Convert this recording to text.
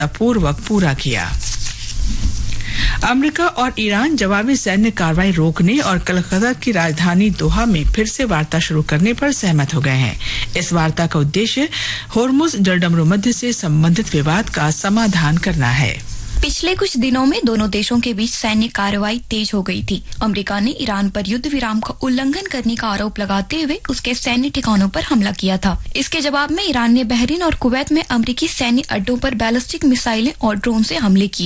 पूर्वक पूरा किया। अमेरिका और ईरान जवाबी सैन्य कार्रवाई रोकने और कतर की राजधानी दोहा में फिर से वार्ता शुरू करने पर सहमत हो गए हैं। इस वार्ता का उद्देश्य होर्मुज जलडमरू मध्य से संबंधित विवाद का समाधान करना है। पिछले कुछ दिनों में दोनों देशों के बीच सैन्य कार्रवाई तेज हो गई थी। अमेरिका ने ईरान पर युद्ध विराम का उल्लंघन करने का आरोप लगाते हुए उसके सैन्य ठिकानों पर हमला किया था। इसके जवाब में ईरान ने बहरीन और कुवैत में अमेरिकी सैन्य अड्डों पर बैलिस्टिक मिसाइलें और ड्रोन से हमले किए।